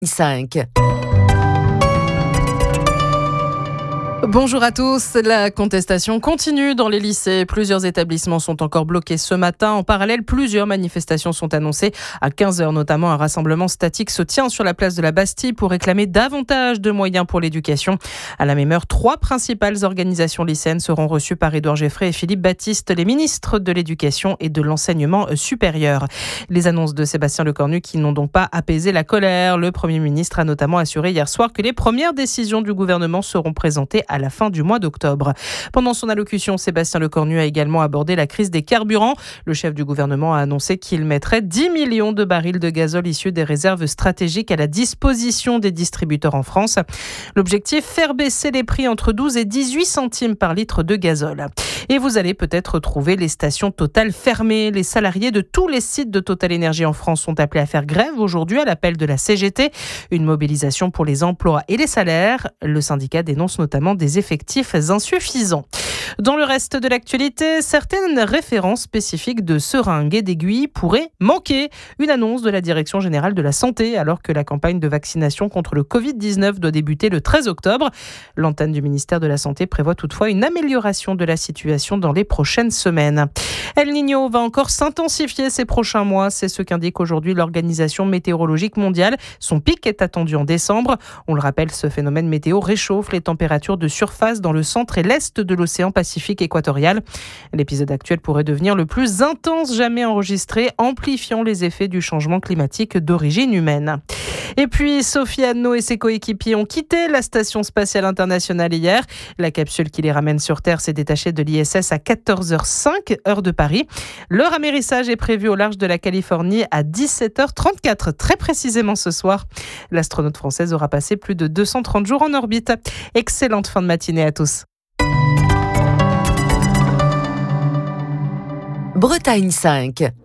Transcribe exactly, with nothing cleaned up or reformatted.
cinq. Bonjour à tous. La contestation continue dans les lycées. Plusieurs établissements sont encore bloqués ce matin. En parallèle, plusieurs manifestations sont annoncées. À quinze heures notamment, un rassemblement statique se tient sur la place de la Bastille pour réclamer davantage de moyens pour l'éducation. À la même heure, trois principales organisations lycéennes seront reçues par Édouard Geffray et Philippe Baptiste, les ministres de l'Éducation et de l'Enseignement supérieur. Les annonces de Sébastien Lecornu qui n'ont donc pas apaisé la colère. Le Premier ministre a notamment assuré hier soir que les premières décisions du gouvernement seront présentées à la fin du mois d'octobre. Pendant son allocution, Sébastien Lecornu a également abordé la crise des carburants. Le chef du gouvernement a annoncé qu'il mettrait dix millions de barils de gazole issus des réserves stratégiques à la disposition des distributeurs en France. L'objectif, faire baisser les prix entre douze et dix-huit centimes par litre de gazole. Et vous allez peut-être trouver les stations Total fermées. Les salariés de tous les sites de Total Énergie en France sont appelés à faire grève aujourd'hui à l'appel de la C G T. Une mobilisation pour les emplois et les salaires. Le syndicat dénonce notamment des effectifs insuffisants. Dans le reste de l'actualité, certaines références spécifiques de seringues et d'aiguilles pourraient manquer. Une annonce de la Direction générale de la santé alors que la campagne de vaccination contre le covid dix-neuf doit débuter le treize octobre. L'antenne du ministère de la Santé prévoit toutefois une amélioration de la situation dans les prochaines semaines. El Niño va encore s'intensifier ces prochains mois. C'est ce qu'indique aujourd'hui l'Organisation météorologique mondiale. Son pic est attendu en décembre. On le rappelle, ce phénomène météo réchauffe les températures de surface dans le centre et l'est de l'océan Pacifique équatorial. L'épisode actuel pourrait devenir le plus intense jamais enregistré, amplifiant les effets du changement climatique d'origine humaine. Et puis, Sophie Anneau et ses coéquipiers ont quitté la Station spatiale internationale hier. La capsule qui les ramène sur Terre s'est détachée de l'I S S à quatorze heures cinq, heure de Paris. Leur amérissage est prévu au large de la Californie à dix-sept heures trente-quatre, très précisément ce soir. L'astronaute française aura passé plus de deux cent trente jours en orbite. Excellente fin de matinée à tous. Bretagne cinq.